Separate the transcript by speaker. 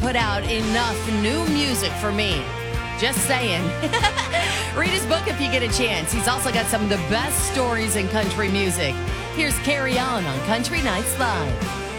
Speaker 1: put out enough new music for me. Just saying. Read his book if you get a chance. He's also got some of the best stories in country music. Here's Carry On Country Nights Live.